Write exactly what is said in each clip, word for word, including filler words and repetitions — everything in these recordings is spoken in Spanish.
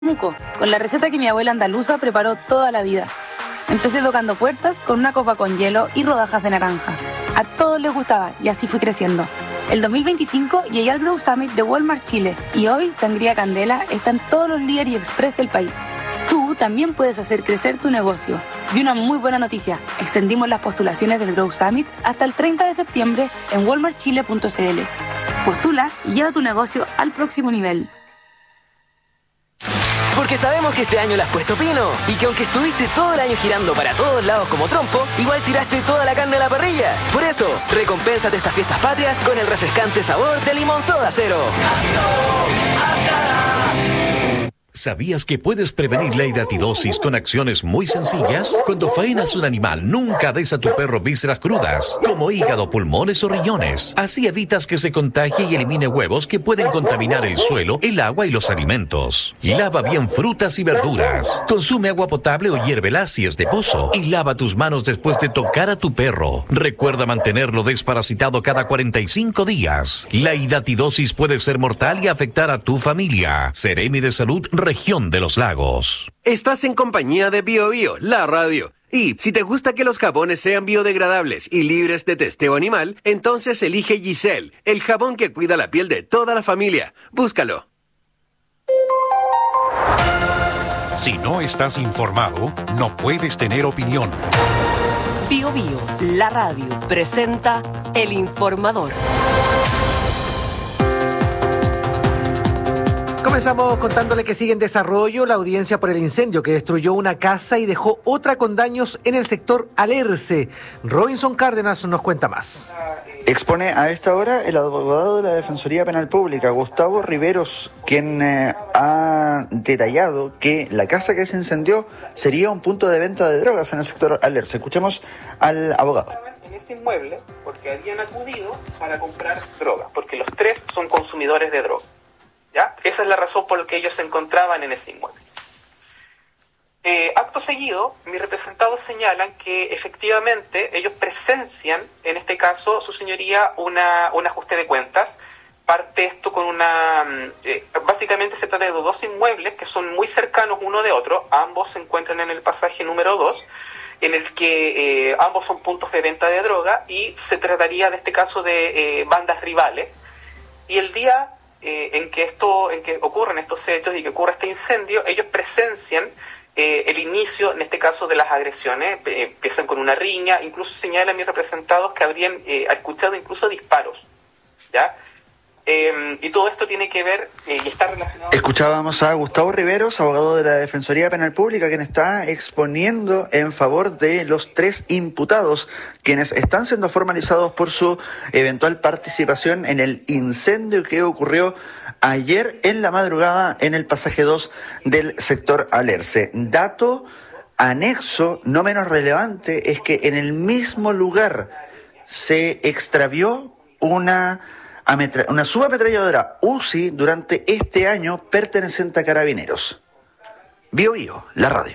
Muco, con la receta que mi abuela andaluza preparó toda la vida. Empecé tocando puertas con una copa con hielo y rodajas de naranja. A todos les gustaba y así fui creciendo. El dos mil veinticinco llegué al Grow Summit de Walmart Chile y hoy Sangría Candela está en todos los líderes y express del país. Tú también puedes hacer crecer tu negocio. Y una muy buena noticia, extendimos las postulaciones del Grow Summit hasta el treinta de septiembre en walmart chile punto c l. Postula y lleva tu negocio al próximo nivel. Porque sabemos que este año le has puesto pino y que aunque estuviste todo el año girando para todos lados como trompo, igual tiraste toda la carne a la parrilla. Por eso, recompénsate estas fiestas patrias con el refrescante sabor de Limón Soda Cero. ¿Sabías que puedes prevenir la hidatidosis con acciones muy sencillas? Cuando faenas un animal, nunca des a tu perro vísceras crudas, como hígado, pulmones o riñones. Así evitas que se contagie y elimine huevos que pueden contaminar el suelo, el agua y los alimentos. Lava bien frutas y verduras. Consume agua potable o hiérvela si es de pozo. Y lava tus manos después de tocar a tu perro. Recuerda mantenerlo desparasitado cada cuarenta y cinco días. La hidatidosis puede ser mortal y afectar a tu familia. Seremi de Salud, Región de los Lagos. Estás en compañía de Bio Bio, la radio. Y si te gusta que los jabones sean biodegradables y libres de testeo animal, entonces elige Giselle, el jabón que cuida la piel de toda la familia. Búscalo. Si no estás informado, no puedes tener opinión. Bio Bio, la radio, presenta El Informador. Comenzamos contándole que sigue en desarrollo la audiencia por el incendio que destruyó una casa y dejó otra con daños en el sector Alerce. Robinson Cárdenas nos cuenta más. Expone a esta hora el abogado de la Defensoría Penal Pública, Gustavo Riveros, quien eh, ha detallado que la casa que se incendió sería un punto de venta de drogas en el sector Alerce. Escuchemos al abogado. En ese inmueble, porque habían acudido para comprar drogas, porque los tres son consumidores de droga. ¿Ya? Esa es la razón por la que ellos se encontraban en ese inmueble. Eh, acto seguido, mis representados señalan que efectivamente ellos presencian, en este caso, su señoría, una, un ajuste de cuentas. Parte esto con una... Eh, básicamente se trata de dos inmuebles que son muy cercanos uno de otro. Ambos se encuentran en el pasaje número dos, en el que eh, ambos son puntos de venta de droga y se trataría de este caso de eh, bandas rivales. Y el día... Eh, en que esto, en que ocurren estos hechos y que ocurre este incendio, ellos presencian eh, el inicio, en este caso, de las agresiones. Eh, empiezan con una riña, incluso señalan mis representados que habrían eh, escuchado incluso disparos, ¿ya? Eh, y todo esto tiene que ver eh, y está relacionado... Escuchábamos a Gustavo Riveros, abogado de la Defensoría Penal Pública, quien está exponiendo en favor de los tres imputados, quienes están siendo formalizados por su eventual participación en el incendio que ocurrió ayer en la madrugada en el pasaje dos del sector Alerce. Dato anexo, no menos relevante, es que en el mismo lugar se extravió una... una subametralladora U C I durante este año perteneciente a Carabineros. Bio Bio, la radio.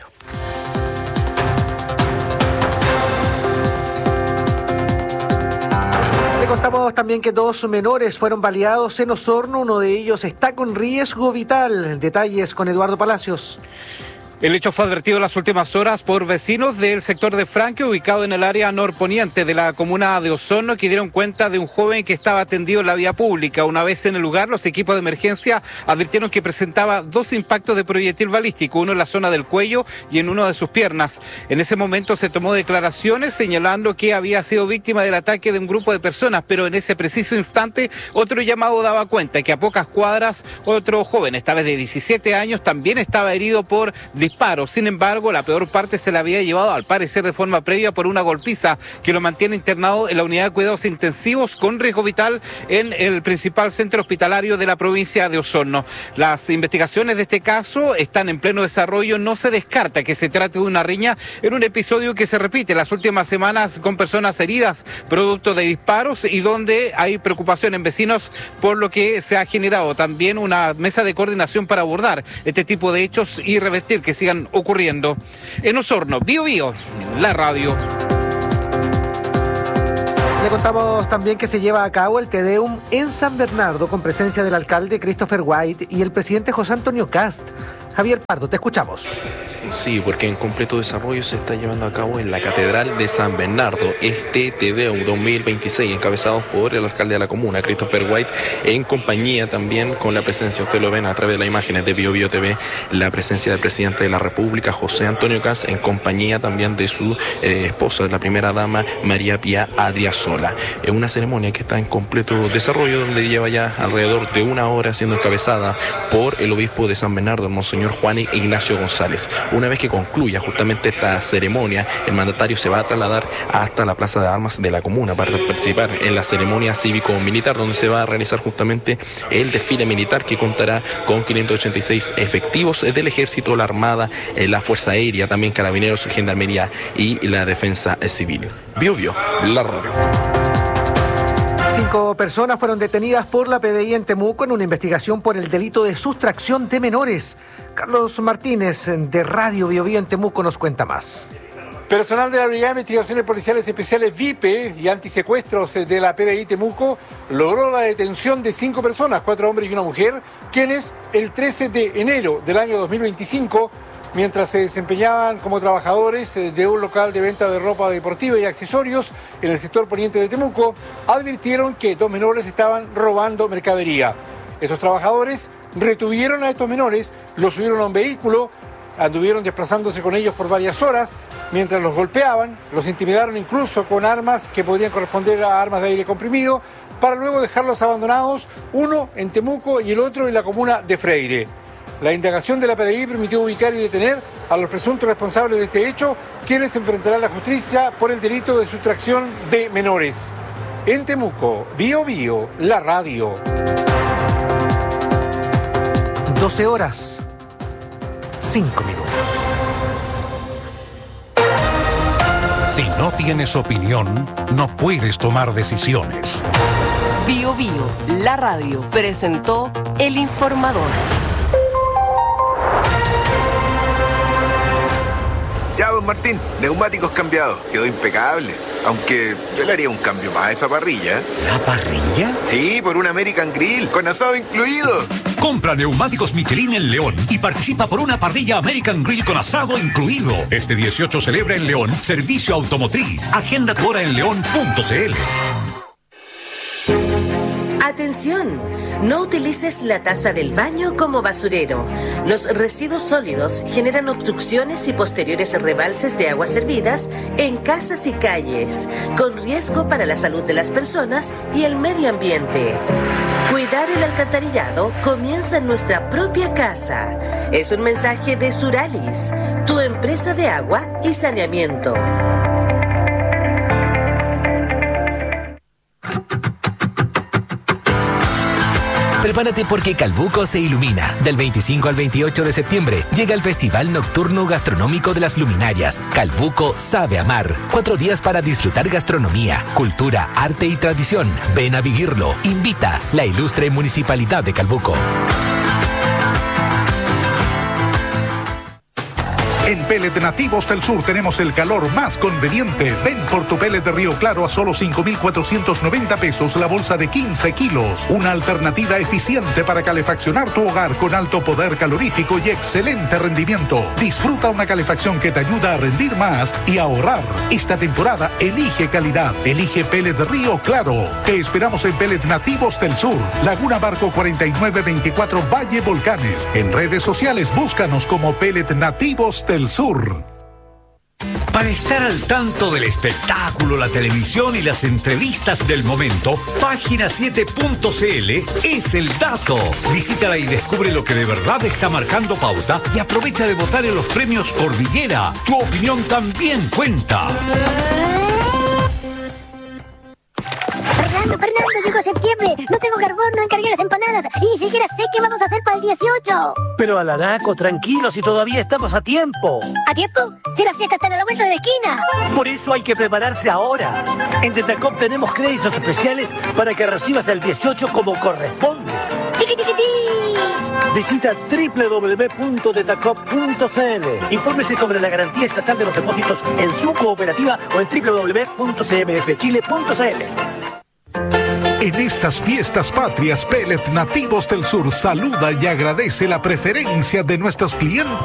Le contamos también que dos menores fueron baleados en Osorno. Uno de ellos está con riesgo vital. Detalles con Eduardo Palacios. El hecho fue advertido en las últimas horas por vecinos del sector de Franque, ubicado en el área norponiente de la comuna de Osorno, que dieron cuenta de un joven que estaba atendido en la vía pública. Una vez en el lugar, los equipos de emergencia advirtieron que presentaba dos impactos de proyectil balístico, uno en la zona del cuello y en una de sus piernas. En ese momento se tomó declaraciones señalando que había sido víctima del ataque de un grupo de personas, pero en ese preciso instante otro llamado daba cuenta que a pocas cuadras otro joven, esta vez de diecisiete años, también estaba herido por disparos. Sin embargo, la peor parte se la había llevado, al parecer de forma previa, por una golpiza que lo mantiene internado en la unidad de cuidados intensivos con riesgo vital en el principal centro hospitalario de la provincia de Osorno. Las investigaciones de este caso están en pleno desarrollo. No se descarta que se trate de una riña en un episodio que se repite las últimas semanas con personas heridas producto de disparos y donde hay preocupación en vecinos, por lo que se ha generado también una mesa de coordinación para abordar este tipo de hechos y revertir que sigan ocurriendo. En Osorno, Bio Bio, la radio. Le contamos también que se lleva a cabo el Te Deum en San Bernardo con presencia del alcalde Christopher White y el presidente José Antonio Cast. Javier Pardo, te escuchamos. Sí, porque en completo desarrollo se está llevando a cabo en la Catedral de San Bernardo este Te Deum dos mil veintiséis, encabezado por el alcalde de la comuna, Christopher White, en compañía también con la presencia, ustedes lo ven a través de las imágenes de Bio Bio T V, la presencia del presidente de la República, José Antonio Kast, en compañía también de su eh, esposa, la primera dama, María Pía Adriasola. Es una ceremonia que está en completo desarrollo, donde lleva ya alrededor de una hora siendo encabezada por el obispo de San Bernardo, el monseñor Juan Ignacio González. Una vez que concluya justamente esta ceremonia, el mandatario se va a trasladar hasta la Plaza de Armas de la comuna para participar en la ceremonia cívico-militar, donde se va a realizar justamente el desfile militar, que contará con quinientos ochenta y seis efectivos del Ejército, la Armada, la Fuerza Aérea, también Carabineros, Gendarmería y la Defensa Civil. Bio Bio, la radio. Cinco personas fueron detenidas por la P D I en Temuco en una investigación por el delito de sustracción de menores. Carlos Martínez, de Radio Bio Bio en Temuco, nos cuenta más. Personal de la Brigada de Investigaciones Policiales Especiales V I P E y Antisecuestros de la P D I Temuco logró la detención de cinco personas, cuatro hombres y una mujer, quienes el trece de enero del año dos mil veinticinco, mientras se desempeñaban como trabajadores de un local de venta de ropa deportiva y accesorios en el sector poniente de Temuco, advirtieron que dos menores estaban robando mercadería. Estos trabajadores retuvieron a estos menores, los subieron a un vehículo, anduvieron desplazándose con ellos por varias horas, mientras los golpeaban, los intimidaron incluso con armas que podrían corresponder a armas de aire comprimido, para luego dejarlos abandonados, uno en Temuco y el otro en la comuna de Freire. La indagación de la P D I permitió ubicar y detener a los presuntos responsables de este hecho, quienes enfrentarán la justicia por el delito de sustracción de menores. En Temuco, Bio Bio, la radio. doce horas, cinco minutos. Si no tienes opinión, no puedes tomar decisiones. Bio Bio, la radio, presentó El Informador. Ya, don Martín, neumáticos cambiados, quedó impecable. Aunque yo le haría un cambio más a esa parrilla. ¿La parrilla? Sí, por un American Grill, con asado incluido. Compra neumáticos Michelin en León y participa por una parrilla American Grill con asado incluido. Este dieciocho celebra en León Servicio Automotriz. Agenda tu hora en león punto c l. Atención, no utilices la taza del baño como basurero. Los residuos sólidos generan obstrucciones y posteriores rebalses de aguas servidas en casas y calles, con riesgo para la salud de las personas y el medio ambiente. Cuidar el alcantarillado comienza en nuestra propia casa. Es un mensaje de Suralis, tu empresa de agua y saneamiento. Prepárate porque Calbuco se ilumina. Del veinticinco al veintiocho de septiembre llega el Festival Nocturno Gastronómico de las Luminarias. Calbuco sabe amar. Cuatro días para disfrutar gastronomía, cultura, arte y tradición. Ven a vivirlo. Invita la ilustre Municipalidad de Calbuco. En Pellet Nativos del Sur tenemos el calor más conveniente. Ven por tu pellet de Río Claro a solo cinco mil cuatrocientos noventa pesos la bolsa de quince kilos. Una alternativa eficiente para calefaccionar tu hogar con alto poder calorífico y excelente rendimiento. Disfruta una calefacción que te ayuda a rendir más y ahorrar. Esta temporada elige calidad. Elige Pellet de Río Claro. Te esperamos en Pellet Nativos del Sur, Laguna Barco cuarenta y nueve veinticuatro Valle Volcanes. En redes sociales búscanos como Pellet Nativos del El Sur. Para estar al tanto del espectáculo, la televisión y las entrevistas del momento, página siete punto c l es el dato. Visítala y descubre lo que de verdad está marcando pauta y aprovecha de votar en los premios Cordillera. Tu opinión también cuenta. Fernando, Fernando, llegó septiembre. No tengo carbón, no encargué las empanadas. Y ni siquiera sé qué vamos a hacer para el dieciocho. Pero Alanaco, tranquilo, si todavía estamos a tiempo. ¿A tiempo? Si las fiestas están a la vuelta de la esquina. Por eso hay que prepararse ahora. En Tetacop tenemos créditos especiales para que recibas el dieciocho como corresponde. ¡Tiqui, tiqui, ti! Visita doble u doble u doble u punto tetacop punto c l. Infórmese sobre la garantía estatal de los depósitos en su cooperativa o en doble u doble u doble u punto c m f chile punto c l. En estas fiestas patrias, Pellet Nativos del Sur saluda y agradece la preferencia de nuestros clientes